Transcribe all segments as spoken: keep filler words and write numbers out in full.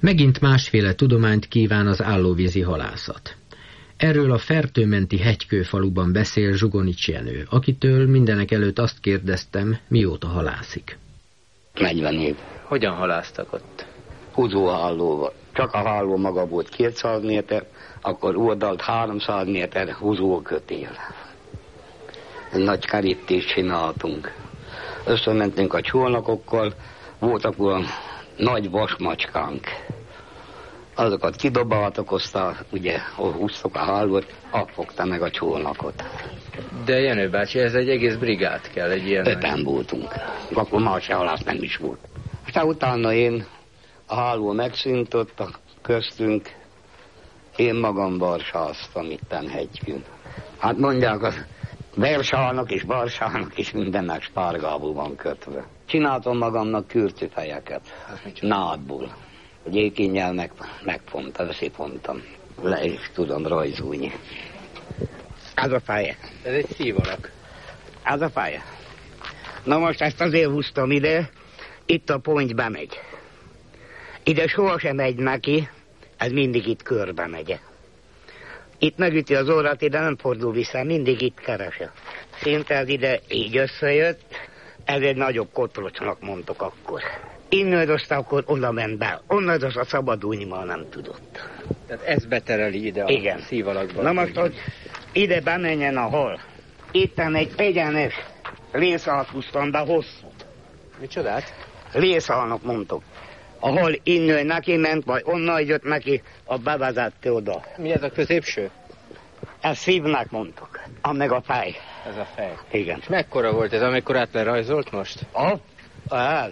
Megint másféle tudományt kíván az állóvízi halászat. Erről a Fertőmenti hegykőfaluban beszél Zsugonics Jenő, akitől mindenek előtt azt kérdeztem, mióta halászik. negyven év. Hogyan halásztak ott? Húzóhálóval. Csak a háló maga volt kétszáz méter, akkor oldalt háromszáz méter húzókötél. Nagy kerítést csináltunk. Összementünk a csónakokkal, voltak olyan nagy vasmacskánk. Azokat kidobáltak, aztán ugye, ahol húztok a hálót, fogta meg a csónakot. De Jenő bácsi, ez egy egész brigád kell, egy ilyen... Öten nagy... voltunk. Akkor más halász nem is volt. Aztán utána én, a háló megszűnt ott a köztünk, én magam barsáztam itten hegykün. Hát mondják, az versának és barsának és mindennek spárgából van kötve. Csináltam magamnak kürtőfejeket, nádból. Hogy ékényel meg, megfontam, összefontam. Le is tudom rajzolni. Ez a feje. Ez egy szívalak. Ez a feje. Na most ezt azért húztam ide, itt a ponty bemegy. Ide sohasem megy neki, ez mindig itt körbe megy. Itt megüti az orrat, ide nem fordul vissza, mindig itt keresi. Szinte ez ide így összejött, ez egy nagyobb kotrocsnak mondtok akkor. Innen aztán akkor oda ment be, onnan aztán szabadulni már nem tudott. Tehát ez betereli ide a igen. Szívalakba. Na most, hogy ide bemenjen a hal, itten egy egyenes lészalt húztam be hosszút. Micsodát? Lészalnak mondtok. A hal innen neki ment, vagy onnan jött neki, a bevezette oda. Mi ez a középső? Ez szívnek mondtok, a meg a fej. Ez a fej. Igen. És mekkora volt ez, amikor átlerajzolt most? A? Ez?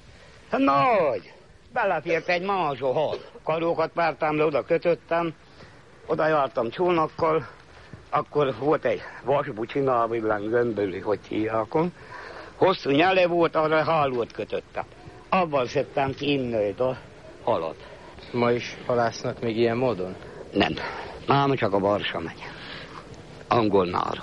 Nagy! Belefért egy mázsó hal. Karókat vártam le, oda kötöttem, oda jártam csónakkal, akkor volt egy vasbú csinálva, gömbölű, hogy hívjákon. Hosszú nyele volt, arra hálót kötöttem. Abban szedtem ki innőt a halat. Ma is halásznak még ilyen módon? Nem. Már csak a Barsa megy. Angol nára.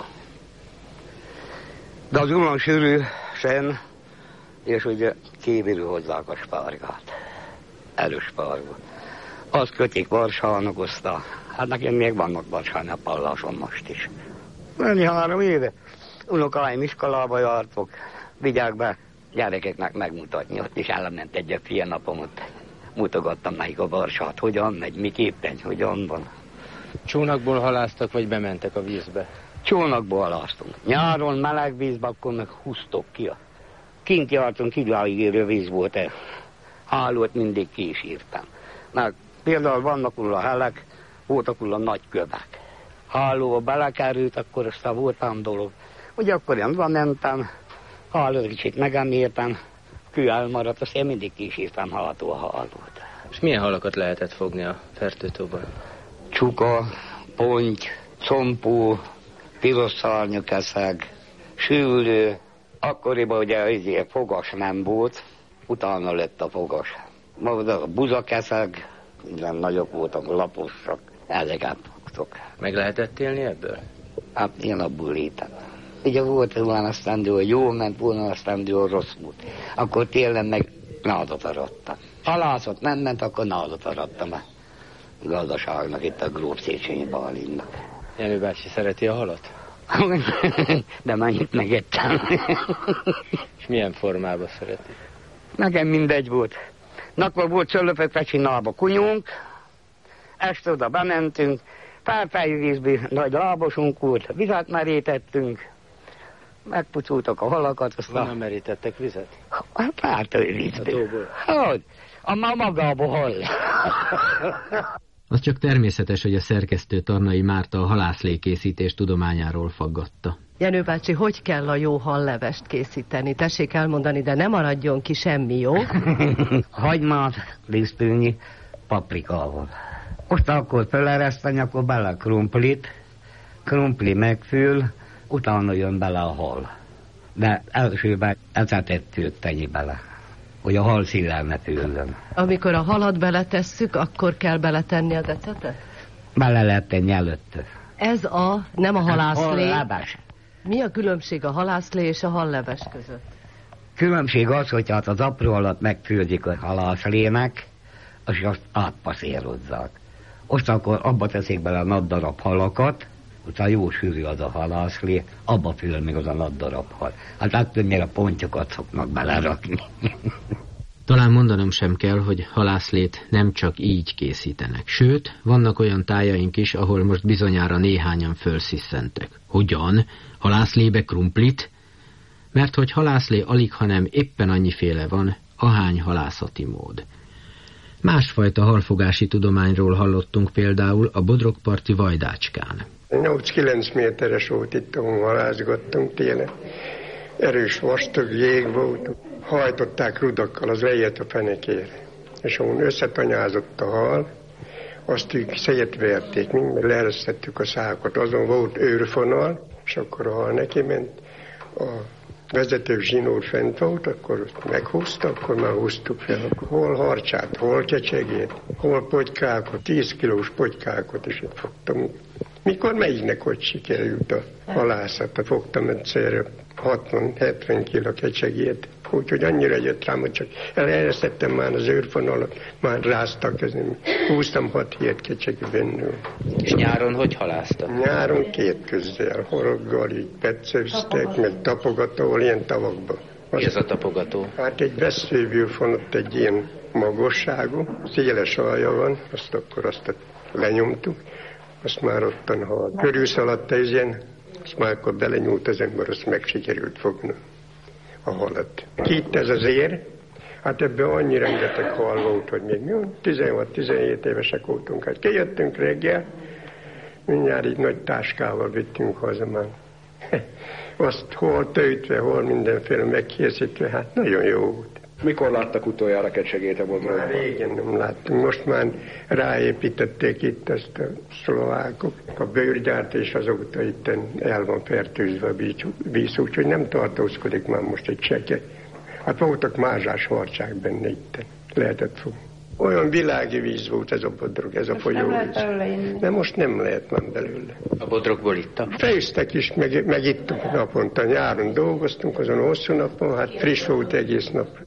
De az ulan sűrű sen, és ugye kívülről hozzák a spárgát. Erős spárga. Azt kötik Barsának, aztán, hát nekem még vannak Barsán a palláson most is. Menni három éve. Unokáim iskolába jártok, vigyák be gyerekeknek megmutatni. Ott is elment egy a fél napomot. Mutogattam nekik a Barsát, hogyan megy, miképpen, hogyan van. Csónakból halásztak, vagy bementek a vízbe? Csónakból halásztunk. Nyáron meleg vízbe, akkor meg húztok ki. Kint jártunk, idáig érő víz volt-e. Hálót mindig kísírtam. Mert például vannak a helek, voltak a nagy kövek. Hálóba belekerült, akkor aztán voltam dolog. Ugye akkor én van mentem, hálót kicsit megemértem, kő elmaradt, azt én mindig kísírtam hátó a hálót. És milyen halakat lehetett fogni a Fertőtóban? Csuka, ponty, combó, piros szárnyú keszeg, sűlő. Akkoriban ugye egy fogas nem volt, utána lett a fogas. Majd a buzakeszeg, minden nagyok voltak, laposak, ezeket fogtok. Meg lehetett élni ebből? Hát én abból létem. Ugye volt olyan esztendő, hogy jó ment, volna esztendő, hogy rossz volt. Akkor télen meg nádat arattam. Halászat nem ment, akkor nádat arattam a gazdaságnak, itt a Gróf Széchenyi Bálinnak. Jenő bácsi szereti a halat? De mennyit megettem. És milyen formában szereti? Nekem mindegy volt. Nakor volt Csöllöfökre csinálva kunyunk, este oda bementünk, felfejű vízből nagy lábosunk volt, vizet merítettünk, megpucultak a halakat, aztán... Honnan merítettek vizet? Hát pártői vízből. Hogy? A ma magába hall. Az csak természetes, hogy a szerkesztő Tarnai Márta a halászlékészítés tudományáról faggatta. Jenő bácsi, hogy kell a jó hallevest készíteni? Tessék elmondani, de ne maradjon ki semmi, jó? Hagymát, lisztülnyi, paprikával. Most akkor felereszteni, akkor bele krumplit, krumpli megfül, utána jön bele a hal. De elsőben ecetet tenni bele, hogy a hal szíllel ne fűzzön. Amikor a halat beletesszük, akkor kell beletenni az ecetet? Bele lehet tenni előtte. Ez a, nem a halászlé. Halleves. Mi a különbség a halászlé és a halleves között? Különbség az, hogy hát az apró halat megfőzik a halászlének, és azt átpasszérozzák. Most akkor abba teszik bele a nagy darab halakat, utána jó sűrű az a halászlé, abba fül még az a nagy darab hal. Hát attól még a pontyokat szoknak belerakni. Talán mondanom sem kell, hogy halászlét nem csak így készítenek. Sőt, vannak olyan tájaink is, ahol most bizonyára néhányan fölszisszentek. Hogyan? Halászlébe krumplit? Mert hogy halászlé alig, hanem éppen annyiféle van, ahány halászati mód. Másfajta halfogási tudományról hallottunk például a Bodrogparti Vajdácskán. nyolc-kilenc méteres volt itt, ahol halászgattunk télen. Erős vastag jég volt. Hajtották rudakkal az lejet a fenekére. És ahol összetanyázott a hal, azt ők szétverték, mi leeresztettük a szákot. Azon volt őrfonal, és akkor a hal neki ment. A vezető zsinór fent volt, akkor meghúzta, akkor már húztuk fel. Hol harcsát, hol kecsegét, hol potykákot, tíz kilós potykákot is itt fogtam. Mikor melyiknek hogy sikerült a halászat, fogtam egyszerre hatvan-hetven kiló kecsegét. Úgyhogy annyira jött rám, hogy csak eleresztettem már az őrfonalat, már ráztak, húztam hat-hét kecsegi bennül. És nyáron hogy halásztak? Nyáron két közzel, horoggal, így petszőztek, meg tapogató, ilyen tavakban. Mi ez a tapogató? Hát egy veszőből fonott egy ilyen magasságú, széles alja van, azt akkor azt lenyomtuk, azt már ottan, ha körülszaladt ez ilyen, azt már akkor belenyúlt az ember, azt meg sikerült fogni a halat. Itt ez az ér, hát ebben annyi rengeteg hal volt, hogy még mi tizenhat-tizenhét évesek voltunk. Hát kijöttünk reggel, mindjárt így nagy táskával vittünk haza már. Azt hol töltve, hol mindenféle megkészítve, hát nagyon jó volt. Mikor láttak utoljára kecsegét a Bodrogban? Régen nem láttunk. Most már ráépítették itt ezt a szlovákok. A bőrgyárt és azóta itt el van fertőzve a víz, úgyhogy nem tartózkodik már most egy cseke. Hát voltak mázsás harcsák benne itt. Lehetett fogni. Olyan világi víz volt ez a Bodrog, ez most a folyóvíz. De most nem lehet már belőle. A Bodrogból ittak? Főztek is, meg, meg ittunk naponta. Nyáron dolgoztunk, azon hosszú napon, hát friss volt egész nap.